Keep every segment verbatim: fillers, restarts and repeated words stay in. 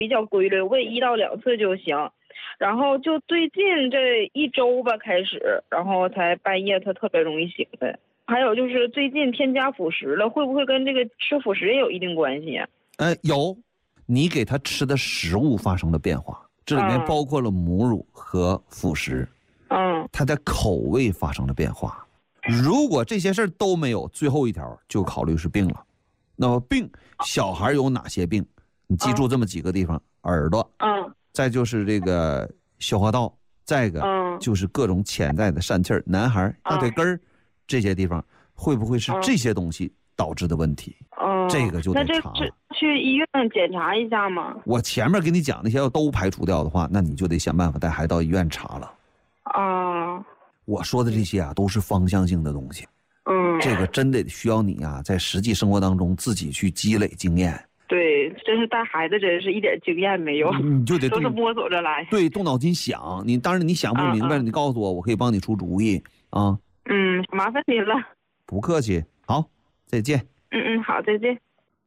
比较规律，喂一到两次就行。然后就最近这一周吧开始，然后才半夜他特别容易醒来。还有就是最近添加辅食了，会不会跟这个吃辅食也有一定关系？ 呃，有，你给他吃的食物发生了变化，这里面包括了母乳和辅食。嗯，他的口味发生了变化。如果这些事儿都没有，最后一条就考虑是病了。那么病，小孩有哪些病？你记住这么几个地方：嗯、耳朵，嗯，再就是这个消化道，再一个就是各种潜在的疝气儿。男孩大腿根儿、嗯、这些地方，会不会是这些东西导致的问题？嗯，这个就得查了。那这去医院检查一下吗？ 我前面给你讲那些要都排除掉的话，那你就得想办法带孩子到医院查了。啊，我说的这些啊，都是方向性的东西。嗯，这个真的需要你啊，在实际生活当中自己去积累经验。 对，真是带孩子真是一点经验没有， 你就得都是摸索着来。 对，动脑筋想。你当然你想不明白，啊啊你告诉我，我可以帮你出主意啊。 嗯，麻烦您了。 不客气，好，再见。 嗯嗯，好，再见。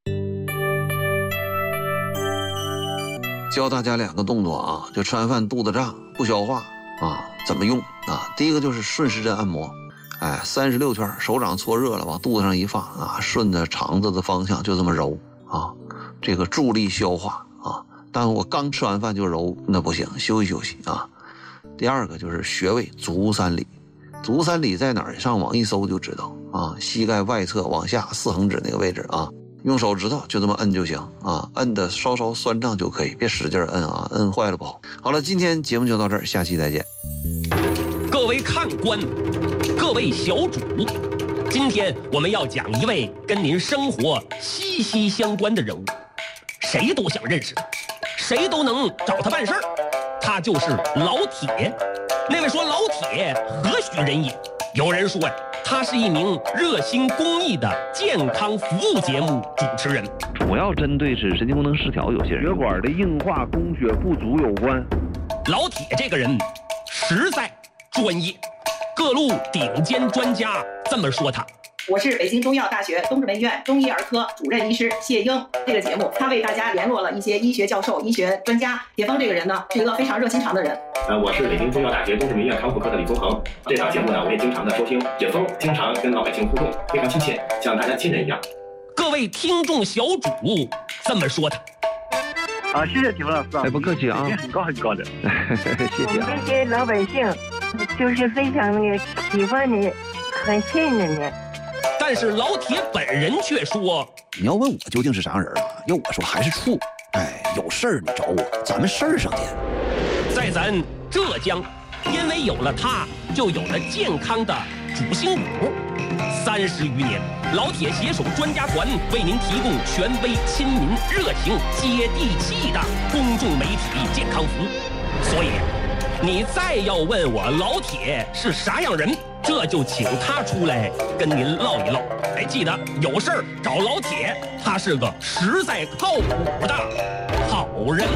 教大家两个动作啊，就吃完饭肚子胀不消化啊，怎么用啊？第一个就是顺时针按摩。哎，三十六圈，手掌搓热了，往肚子上一放啊，顺着肠子的方向就这么揉啊，这个助力消化啊。但我刚吃完饭就揉，那不行，休息休息啊。第二个就是穴位足三里，足三里在哪儿？上网一搜就知道啊，膝盖外侧往下四横指那个位置啊，用手指头就这么摁就行啊，摁的稍稍酸胀就可以，别使劲摁啊，摁坏了不好。好了，今天节目就到这儿，下期再见。 各位看官，各位小主，今天我们要讲一位跟您生活息息相关的人物，谁都想认识，谁都能找他办事儿，他就是老铁。那位说老铁何许人也？有人说呀，他是一名热心公益的健康服务节目主持人， 主要针对是神经功能失调有些人血管的硬化供血不足有关。 老铁这个人实在专业，各路顶尖专家这么说他。 我是北京中医药大学东直门医院中医儿科主任医师谢英。这个节目他为大家联络了一些医学教授、医学专家。铁峰这个人呢，是一个非常热心肠的人。 呃，我是北京中医药大学东直门医院康复科的李宗恒。这档节目呢，我也经常的收听。铁峰经常跟老百姓互动，非常亲切，像大家亲人一样。 各位听众小主这么说他。 啊，谢谢铁峰老师啊，哎，不客气啊，很高很高的，谢谢啊。 我们这些老百姓就是非常那个喜欢你，很信任你。 但是老铁本人却说：“ 你要问我究竟是啥人啊？要我说还是处。哎，有事儿你找我，咱们事儿上见。” 在咱浙江，因为有了他，就有了健康的主心骨。三十余年，老铁携手专家团为您提供权威、亲民、热情、接地气的公众媒体健康服务。所以，你再要问我老铁是啥样人，这就请他出来跟您唠一唠。哎，记得有事儿找老铁，他是个实在靠谱的好人。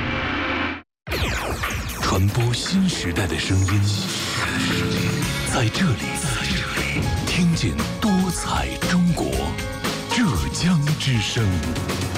传播新时代的声音，在这里，听见多彩中国，浙江之声。